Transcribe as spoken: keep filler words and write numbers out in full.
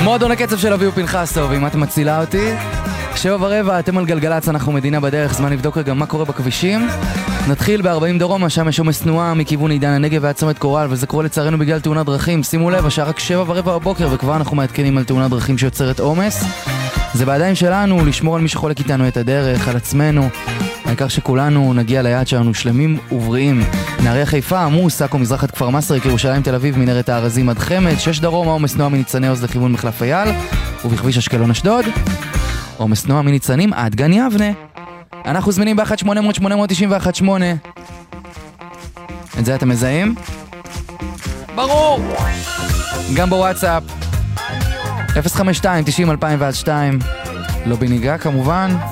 מועדון הקצב של אביהו פנחסוב, אם את מצילה אותי. שבע ורבע, אתם על גלגלץ, אנחנו מדינה בדרך, זמן לבדוק רגע מה קורה בכבישים. נתחיל ב-ארבעים דרומה, שם יש עומס תנועה מכיוון עידן הנגב ועד צומת קורל, וזה קורה לצערנו בגלל תאונת דרכים. שימו לב, השעה רק שבע ורבע בבוקר, וכבר אנחנו מעדכנים על תאונת דרכים שיוצרת עומס. זה בידיים שלנו לשמור על מי שחולק איתנו את הדרך, על עצמנו. העיקר שכולנו נגיע ליעד שלנו שלמים ובריאים. נהריה חיפה, עמוס, עכו מזרחת כפר מסריק, ירושלים תל אביב, מנהרת הארזים עד חמד, שש דרום, עומס תנועה מניצני עוז לכיוון מחלף אייל, ובכביש אשקלון אשדוד, עומס תנועה מניצנים עד גן יבנה. אנחנו זמינים ב-אחת שמונה אפס אפס שמונה תשע אחת שמונה. את זה אתם מזהים? ברור! גם בוואטסאפ אפס חמש שתיים תשעים אלפיים ועד שתיים. לא בניגה כמובן.